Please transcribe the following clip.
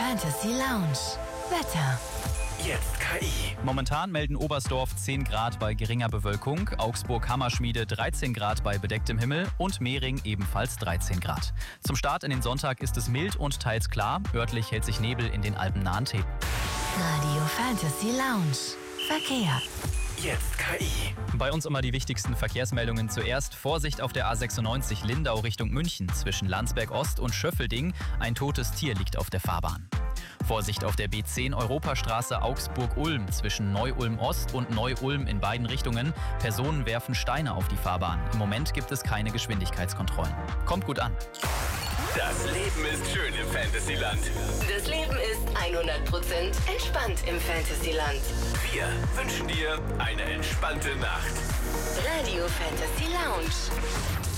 Fantasy Lounge. Wetter. Jetzt KI. Momentan melden Oberstdorf 10 Grad bei geringer Bewölkung, Augsburg-Hammerschmiede 13 Grad bei bedecktem Himmel und Mehring ebenfalls 13 Grad. Zum Start in den Sonntag ist es mild und teils klar, örtlich hält sich Nebel in den alpennahen Tälen. Radio Fantasy Lounge. Verkehr. Jetzt KI. Bei uns immer die wichtigsten Verkehrsmeldungen zuerst. Vorsicht auf der A96 Lindau Richtung München zwischen Landsberg Ost und Schöffelding. Ein totes Tier liegt auf der Fahrbahn. Vorsicht auf der B10 Europastraße Augsburg-Ulm zwischen Neu-Ulm Ost und Neu-Ulm in beiden Richtungen. Personen werfen Steine auf die Fahrbahn. Im Moment gibt es keine Geschwindigkeitskontrollen. Kommt gut an. Das Leben ist schön im Fantasyland. Das Leben ist 100% entspannt im Fantasyland. Wir wünschen dir eine entspannte Nacht. Radio Fantasy Lounge.